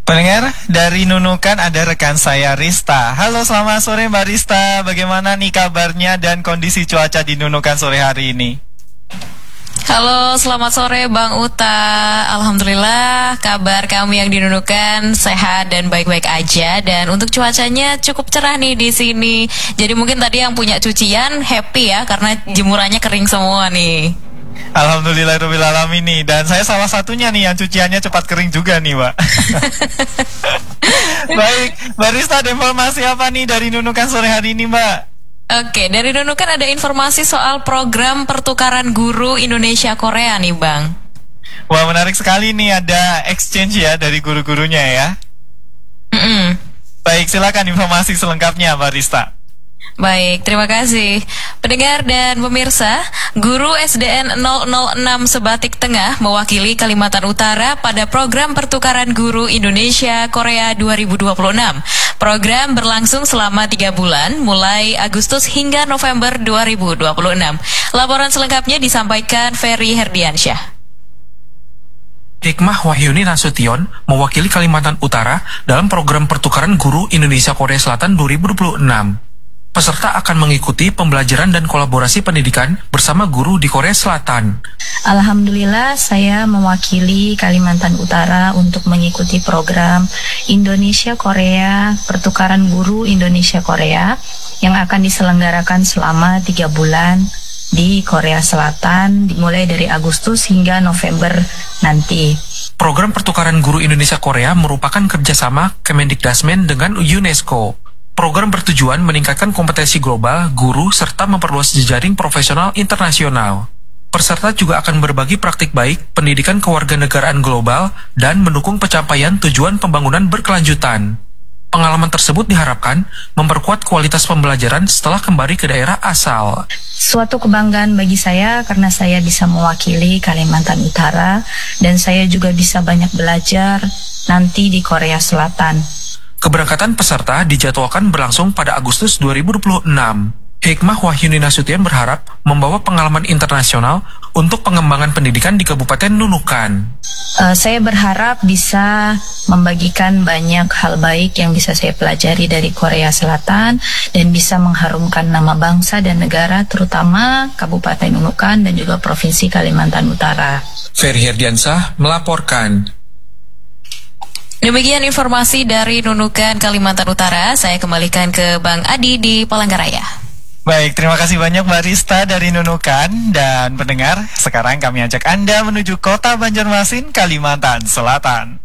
Pendengar, dari Nunukan ada rekan saya Rista. Halo, selamat sore Mbak Rista. Bagaimana nih kabarnya dan kondisi cuaca di Nunukan sore hari ini? Halo, selamat sore Bang Uta. Alhamdulillah, kabar kami yang di Nunukan sehat dan baik-baik aja. Dan untuk cuacanya cukup cerah nih di sini. Jadi mungkin tadi yang punya cucian happy ya, karena jemurannya kering semua nih. Alhamdulillahirrahmanirrahim nih. Dan saya salah satunya nih yang cuciannya cepat kering juga nih, Mbak. Baik, Mbak Rista, ada informasi apa nih dari Nunukan sore hari ini, Mbak? Oke, dari Nunukan ada informasi soal program pertukaran guru Indonesia-Korea nih, Bang. Wah, menarik sekali nih, ada exchange ya dari guru-gurunya ya. Baik, silakan informasi selengkapnya, Mbak Rista. Baik, terima kasih. Pendengar dan pemirsa, guru SDN 006 Sebatik Tengah mewakili Kalimantan Utara pada program pertukaran guru Indonesia-Korea 2026. Program berlangsung selama 3 bulan, mulai Agustus hingga November 2026. Laporan selengkapnya disampaikan Ferry Herdiansyah. Hikmah Wahyuni Nasution mewakili Kalimantan Utara dalam program pertukaran guru Indonesia-Korea Selatan 2026. Peserta akan mengikuti pembelajaran dan kolaborasi pendidikan bersama guru di Korea Selatan. Alhamdulillah, saya mewakili Kalimantan Utara untuk mengikuti program Indonesia-Korea Pertukaran Guru Indonesia-Korea yang akan diselenggarakan selama 3 bulan di Korea Selatan, dimulai dari Agustus hingga November nanti. Program Pertukaran Guru Indonesia-Korea merupakan kerjasama Kemendikdasmen dengan UNESCO. Program bertujuan meningkatkan kompetensi global, guru, serta memperluas jejaring profesional internasional. Peserta juga akan berbagi praktik baik, pendidikan kewarganegaraan global, dan mendukung pencapaian tujuan pembangunan berkelanjutan. Pengalaman tersebut diharapkan memperkuat kualitas pembelajaran setelah kembali ke daerah asal. Suatu kebanggaan bagi saya karena saya bisa mewakili Kalimantan Utara dan saya juga bisa banyak belajar nanti di Korea Selatan. Keberangkatan peserta dijadwalkan berlangsung pada Agustus 2026. Hikmah Wahyuni Nasution berharap membawa pengalaman internasional untuk pengembangan pendidikan di Kabupaten Nunukan. Saya berharap bisa membagikan banyak hal baik yang bisa saya pelajari dari Korea Selatan dan bisa mengharumkan nama bangsa dan negara, terutama Kabupaten Nunukan dan juga Provinsi Kalimantan Utara. Ferry Herdiansyah melaporkan. Demikian informasi dari Nunukan Kalimantan Utara. Saya kembalikan ke Bang Adi di Palangkaraya. Baik, terima kasih banyak Mbak Rista dari Nunukan. Dan pendengar, sekarang kami ajak Anda menuju kota Banjarmasin, Kalimantan Selatan.